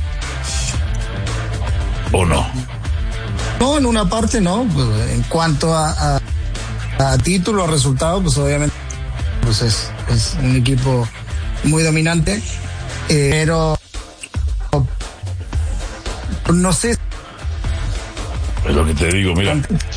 ¿O no? No, en una parte no. Pues, en cuanto a título, resultado, pues obviamente pues es un equipo muy dominante, pero no sé. Es lo que te digo, mira.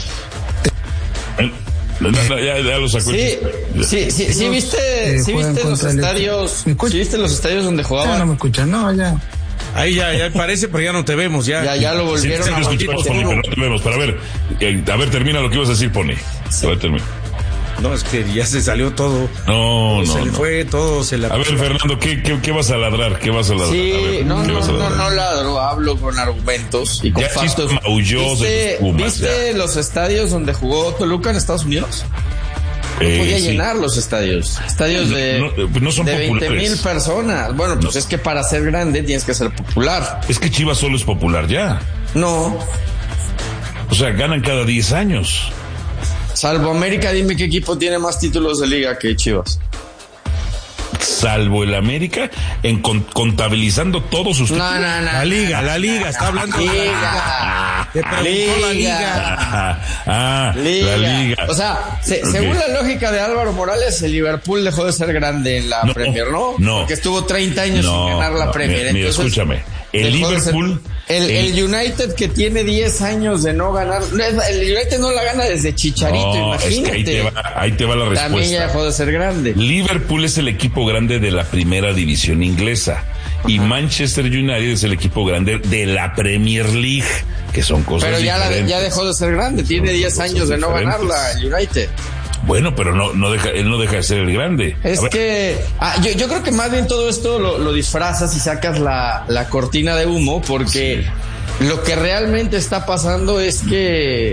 Ya lo sacó. Sí, viste los estadios. ¿Sí viste los estadios donde jugaban? No me escuchan, ya. Ahí ya parece, pero ya no te vemos, ya lo volvieron a escuchamos, Pony, pero no te vemos. Pero a ver, termina lo que ibas a decir, Pony. A ver, termina. No, es que ya se salió todo. Se le fue todo, se la... A ver, Fernando, ¿qué vas a ladrar? ¿Qué vas a ladrar? Sí, no ladro, hablo con argumentos y con factos. ¿Viste los estadios donde jugó Toluca en Estados Unidos? Podía llenar los estadios no son de 20,000 personas. Bueno, pues es que para ser grande tienes que ser popular. Es que Chivas solo es popular ya. No. O sea, ganan cada 10 años. Salvo América, dime qué equipo tiene más títulos de liga que Chivas. Salvo el América, contabilizando todos sus títulos. No. La liga, está hablando de la liga. La liga. O sea, según la lógica de Álvaro Morales, el Liverpool dejó de ser grande en la Premier, ¿no? No. Porque estuvo 30 años sin ganar la Premier. Mira, escúchame. El Liverpool... El United, que tiene 10 años de no ganar, el United no la gana desde Chicharito, imagínate. Es que ahí te va la respuesta. También ya dejó de ser grande. Liverpool es el equipo grande de la primera división inglesa. Y Manchester United es el equipo grande de la Premier League, que son cosas diferentes. Pero ya dejó de ser grande, tiene 10 años de no ganarla el United. Bueno, pero él no deja de ser el grande. Es que yo creo que más bien todo esto lo disfrazas y sacas la cortina de humo, porque lo que realmente está pasando es que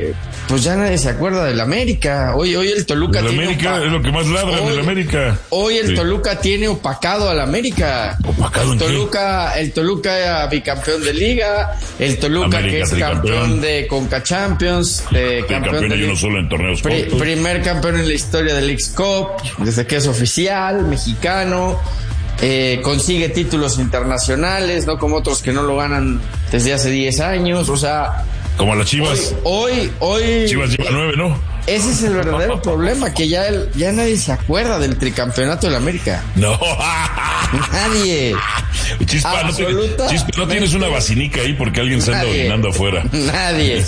pues ya nadie se acuerda del América. Hoy el Toluca tiene América es lo que más ladran del América. Hoy el Toluca tiene opacado al América. ¿Opacado en El Toluca bicampeón de Liga, el Toluca América, que es campeón de Conca Champions, campeón de uno solo en torneos cortos. Primer campeón en la historia del Leagues Cup, desde que es oficial, mexicano. Consigue títulos internacionales, no como otros que no lo ganan desde hace 10 años, o sea... Como las Chivas. Hoy Chivas lleva 9, ¿no? Ese es el verdadero problema, que ya nadie se acuerda del tricampeonato del América. No. Nadie. Chispa, no tienes una vacinica ahí porque alguien se anda orinando afuera. Nadie.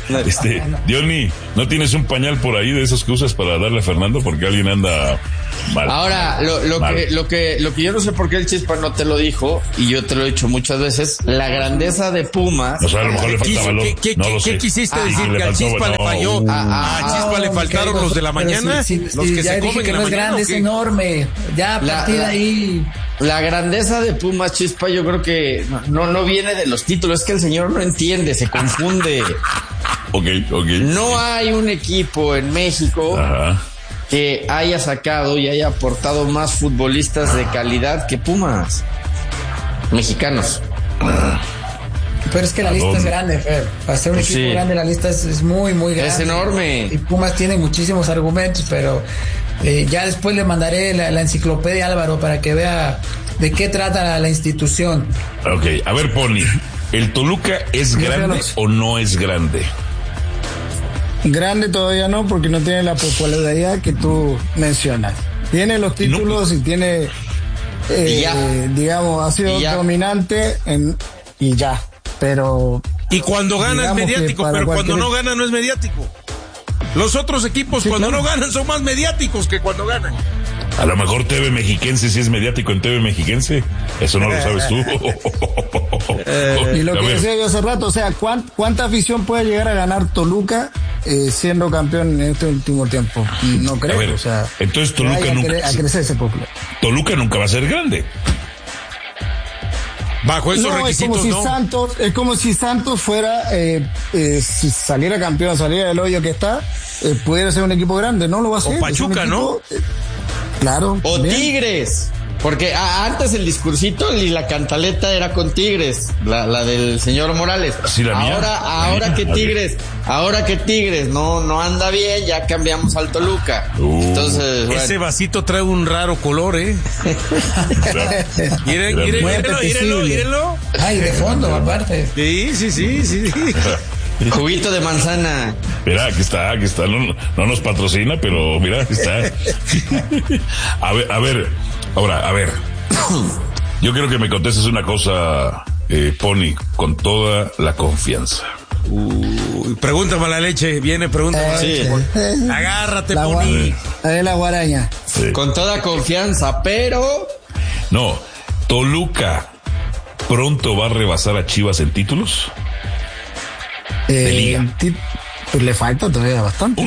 Diony, ¿no tienes un pañal por ahí de esos que usas para darle a Fernando porque alguien anda mal? Ahora, lo que yo no sé por qué el Chispa no te lo dijo, y yo te lo he dicho muchas veces, la grandeza de Pumas. O sea, a lo mejor le falta valor. ¿Qué quisiste decir? Que al Chispa le falló. A Chispa le faltaron los de la mañana. Los que se comen que no es grande, es enorme. Ya a partir de ahí. La grandeza de Pumas, Chispa, yo creo que no viene de los títulos, es que el señor no entiende, se confunde. Okay. No hay un equipo en México que haya sacado y haya aportado más futbolistas de calidad que Pumas mexicanos. Pero es que la lista es grande, Fer. Para ser un equipo grande, la lista es muy, muy grande. Es enorme. Y Pumas tiene muchísimos argumentos, pero ya después le mandaré la enciclopedia a Álvaro para que vea de qué trata la institución. Ok, a ver, Pony, ¿el Toluca es grande o no es grande? Grande todavía no, porque no tiene la popularidad que tú mencionas. Tiene los títulos y tiene, digamos, ha sido dominante y ya. Pero y cuando gana es mediático, pero cuando no gana no es mediático. Los otros equipos cuando no ganan son más mediáticos que cuando ganan. A lo mejor TV Mexiquense sí es mediático en TV Mexiquense. Eso no lo sabes tú. Y lo que decía yo hace rato, o sea, ¿cuánta afición puede llegar a ganar Toluca siendo campeón en este último tiempo? No creo. A ver, o sea, entonces Toluca nunca a crecer ese poco. Toluca nunca va a ser grande. Bajo esos requisitos, es como si Santos fuera, si saliera campeón, saliera del hoyo que está, pudiera ser un equipo grande, no lo va a ser. O Pachuca, ¿no? Claro. O bien. Tigres. Porque antes el discursito y la cantaleta era con Tigres, la del señor Morales. Sí, ahora que Tigres no anda bien, ya cambiamos al Toluca. Entonces, bueno. Ese vasito trae un raro color, Mírenlo. Ay, de fondo, aparte. Sí. Juguito de manzana. Mira, aquí está. No nos patrocina, pero mira, aquí está. A ver. Ahora, yo quiero que me contestes una cosa, Pony, con toda la confianza. Pregúntame a la leche, pregúntame a la leche. Agárrate, Pony. La guaraña. Sí. Con toda confianza, pero... No, Toluca pronto va a rebasar a Chivas en títulos. De Liga. Pues le falta todavía bastante.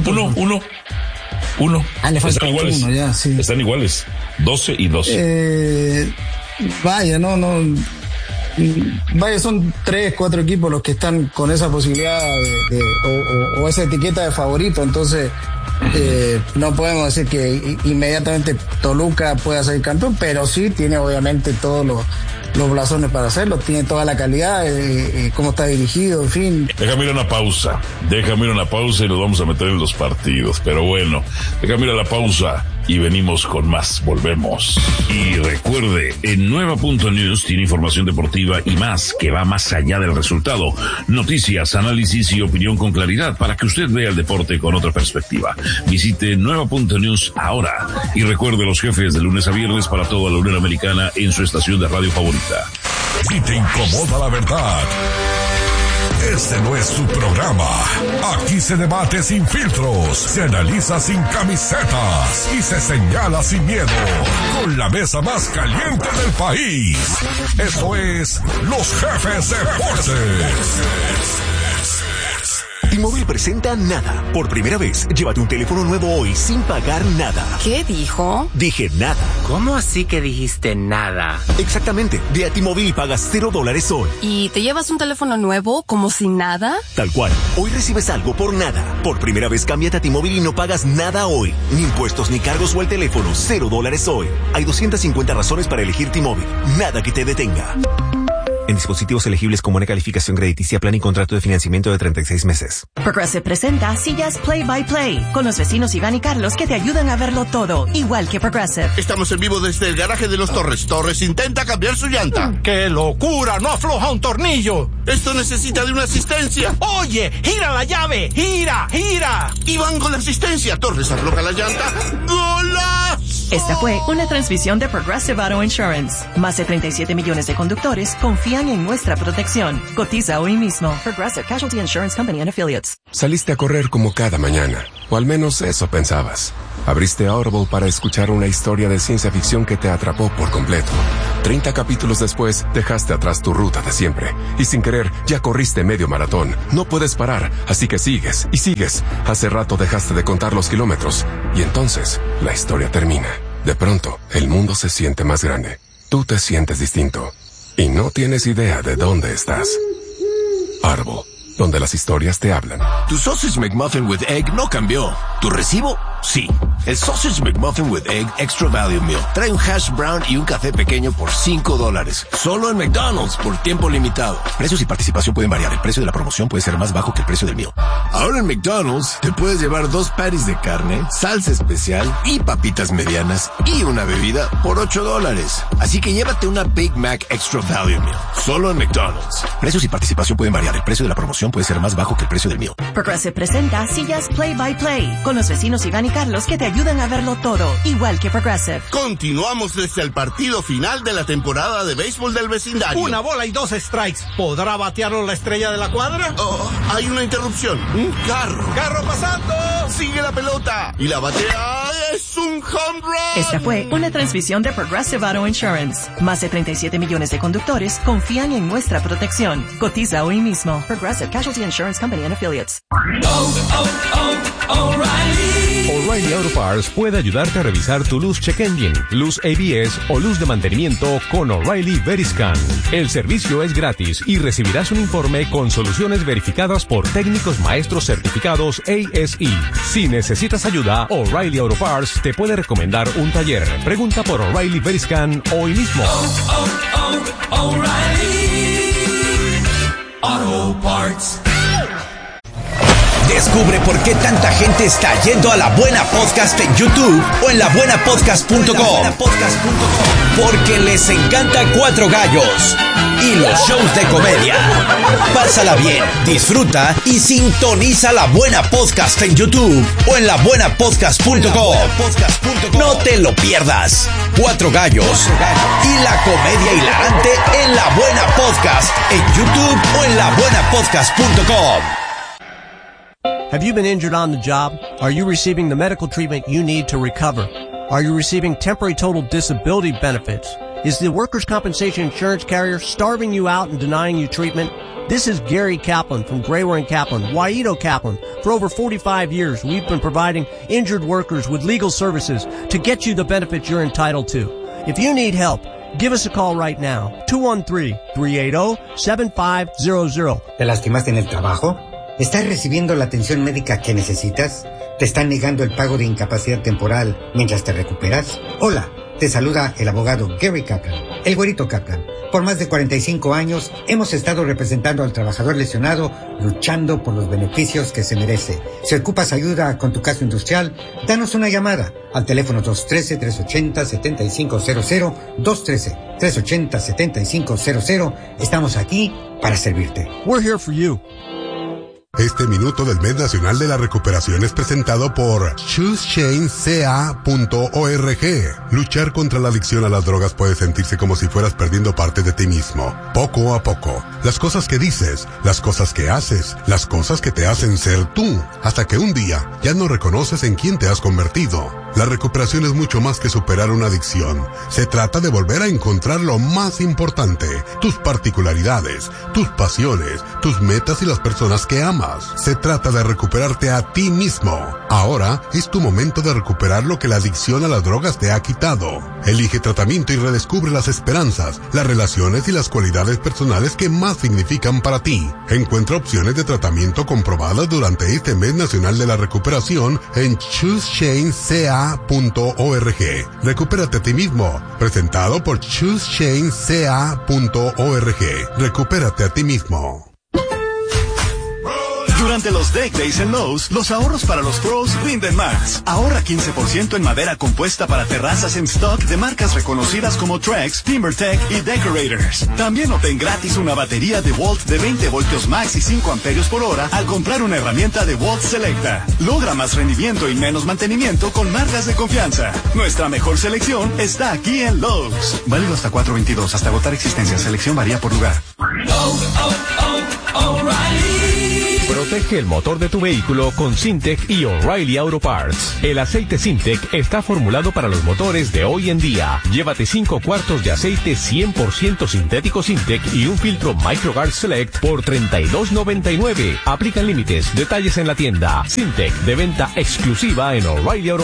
Uno. Le falta Están iguales. uno ya, sí. Están iguales. 12 y 12. Vaya, Vaya, son 3-4 equipos los que están con esa posibilidad o esa etiqueta de favorito. Entonces, no podemos decir que inmediatamente Toluca pueda ser campeón, pero sí tiene obviamente todos los blasones para hacerlo, tiene toda la calidad, cómo está dirigido, en fin. Déjame ir a una pausa y nos vamos a meter en los partidos, pero bueno, déjame ir a la pausa y venimos con más, volvemos. Y recuerde, en Nueva.News tiene información deportiva y más que va más allá del resultado, noticias, análisis y opinión con claridad para que usted vea el deporte con otra perspectiva. Visite Nueva.News ahora y recuerde los jefes de lunes a viernes para toda la Unión Americana en su estación de radio favorita. Si te incomoda la verdad, este no es tu programa. Aquí se debate sin filtros, se analiza sin camisetas y se señala sin miedo. Con la mesa más caliente del país. Esto es Los Jefes Deportes. T-Mobile presenta Nada. Por primera vez, llévate un teléfono nuevo hoy sin pagar nada. ¿Qué dijo? Dije nada. ¿Cómo así que dijiste nada? Exactamente. Ve a T-Mobile y pagas $0 hoy. ¿Y te llevas un teléfono nuevo como si nada? Tal cual. Hoy recibes algo por nada. Por primera vez, cámbiate a T-Mobile y no pagas nada hoy. Ni impuestos, ni cargos o el teléfono. $0 hoy. Hay 250 razones para elegir T-Mobile. Nada que te detenga. En dispositivos elegibles con buena calificación crediticia, plan y contrato de financiamiento de 36 meses. Progressive presenta sillas Play by Play con los vecinos Iván y Carlos que te ayudan a verlo todo, igual que Progressive. Estamos en vivo desde el garaje de los Torres. Torres intenta cambiar su llanta. ¡Qué locura! ¡No afloja un tornillo! Esto necesita de una asistencia. ¡Oye! ¡Gira la llave! ¡Gira! ¡Gira! Iván con la asistencia. Torres afloja la llanta. ¡Golazo! Esta fue una transmisión de Progressive Auto Insurance. Más de 37 millones de conductores confían en nuestra protección. Cotiza hoy mismo. Progressive Casualty Insurance Company and Affiliates. Saliste a correr como cada mañana, o al menos eso pensabas. Abriste Audible para escuchar una historia de ciencia ficción que te atrapó por completo. 30 capítulos después, dejaste atrás tu ruta de siempre. Y sin querer, ya corriste medio maratón. No puedes parar, así que sigues y sigues. Hace rato dejaste de contar los kilómetros. Y entonces, la historia termina. De pronto, el mundo se siente más grande. Tú te sientes distinto. Y no tienes idea de dónde estás. Audible, donde las historias te hablan. Tu Sausage McMuffin with Egg no cambió. ¿Tu recibo? Sí. El Sausage McMuffin with Egg Extra Value Meal trae un hash brown y un café pequeño por $5. Solo en McDonald's por tiempo limitado. Precios y participación pueden variar. El precio de la promoción puede ser más bajo que el precio del meal. Ahora en McDonald's te puedes llevar 2 patties de carne, salsa especial y papitas medianas y una bebida por $8. Así que llévate una Big Mac Extra Value Meal. Solo en McDonald's. Precios y participación pueden variar. El precio de la promoción puede ser más bajo que el precio del meal. Progressive presenta sillas Play by Play con los vecinos Iván y Carlos que te ayudan a verlo todo, igual que Progressive. Continuamos desde el partido final de la temporada de béisbol del vecindario. Una bola y 2 strikes. ¿Podrá batearlo la estrella de la cuadra? Oh, hay una interrupción. Un carro. ¡Carro pasando! Sigue la pelota. Y la batea es un home run. Esta fue una transmisión de Progressive Auto Insurance. Más de 37 millones de conductores confían en nuestra protección. Cotiza hoy mismo. Progressive Casualty Insurance Company and Affiliates. O'Reilly Auto Parts puede ayudarte a revisar tu luz check engine, luz ABS o luz de mantenimiento con O'Reilly Veriscan. El servicio es gratis y recibirás un informe con soluciones verificadas por técnicos maestros certificados ASE. Si necesitas ayuda, O'Reilly Auto Parts te puede recomendar un taller. Pregunta por O'Reilly Veriscan hoy mismo. O'Reilly Auto Parts. Descubre por qué tanta gente está yendo a La Buena Podcast en YouTube o en labuenapodcast.com. Porque les encanta Cuatro Gallos y los shows de comedia. Pásala bien, disfruta y sintoniza La Buena Podcast en YouTube o en labuenapodcast.com. No te lo pierdas. Cuatro Gallos y la comedia hilarante en La Buena Podcast en YouTube o en labuenapodcast.com. Have you been injured on the job? Are you receiving the medical treatment you need to recover? Are you receiving temporary total disability benefits? Is the workers' compensation insurance carrier starving you out and denying you treatment? This is Gary Kaplan from Grayware & Kaplan, Waito Kaplan. For over 45 years, we've been providing injured workers with legal services to get you the benefits you're entitled to. If you need help, give us a call right now. 213-380-7500. ¿Te lastimaste en el trabajo? ¿Estás recibiendo la atención médica que necesitas? ¿Te están negando el pago de incapacidad temporal mientras te recuperas? Hola, te saluda el abogado Gary Kaplan, el güerito Kaplan. Por más de 45 años hemos estado representando al trabajador lesionado, luchando por los beneficios que se merece. Si ocupas ayuda con tu caso industrial, danos una llamada al teléfono 213-380-7500, 213-380-7500. Estamos aquí para servirte. We're here for you. Este minuto del mes nacional de la recuperación es presentado por ChooseChainCA.org. Luchar contra la adicción a las drogas puede sentirse como si fueras perdiendo parte de ti mismo. Poco a poco. Las cosas que dices, las cosas que haces, las cosas que te hacen ser tú. Hasta que un día ya no reconoces en quién te has convertido. La recuperación es mucho más que superar una adicción. Se trata de volver a encontrar lo más importante, tus particularidades, tus pasiones, tus metas y las personas que amas. Se trata de recuperarte a ti mismo. Ahora es tu momento de recuperar lo que la adicción a las drogas te ha quitado. Elige tratamiento y redescubre las esperanzas, las relaciones y las cualidades personales que más significan para ti. Encuentra opciones de tratamiento comprobadas durante este mes nacional de la recuperación en ChooseChangeCA.org. Recupérate a ti mismo. Presentado por ChooseChangeCA.org. Recupérate a ti mismo. Durante los Deck Days en Lowe's, los ahorros para los pros rinden más. Ahorra 15% en madera compuesta para terrazas en stock de marcas reconocidas como Trex, TimberTech y Decorators. También obtén gratis una batería DeWalt de 20 voltios max y 5 amperios por hora al comprar una herramienta DeWalt Selecta. Logra más rendimiento y menos mantenimiento con marcas de confianza. Nuestra mejor selección está aquí en Lowe's. Válido hasta 4/22, hasta agotar existencia. Selección varía por lugar. Protege el motor de tu vehículo con Syntec y O'Reilly Auto Parts. El aceite Syntec está formulado para los motores de hoy en día. Llévate 5 cuartos de aceite 100% sintético Syntec y un filtro MicroGuard Select por $32.99. Aplican límites. Detalles en la tienda. Syntec, de venta exclusiva en O'Reilly Auto